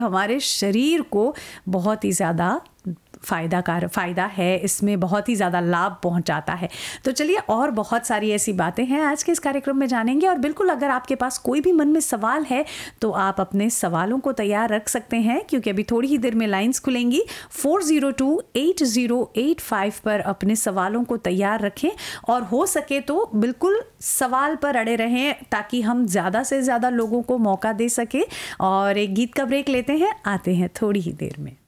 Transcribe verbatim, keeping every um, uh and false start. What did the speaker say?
हमारे शरीर को बहुत ही ज़्यादा फ़ायदा कार फ़ायदा है, इसमें बहुत ही ज़्यादा लाभ पहुंचाता है। तो चलिए और बहुत सारी ऐसी बातें हैं आज के इस कार्यक्रम में जानेंगे। और बिल्कुल अगर आपके पास कोई भी मन में सवाल है तो आप अपने सवालों को तैयार रख सकते हैं, क्योंकि अभी थोड़ी ही देर में लाइंस खुलेंगी। Four zero two eight zero eight five पर अपने सवालों को तैयार रखें और हो सके तो बिल्कुल सवाल पर अड़े रहें ताकि हम ज़्यादा से ज़्यादा लोगों को मौका दे सकें। और एक गीत का ब्रेक लेते हैं, आते हैं थोड़ी ही देर में।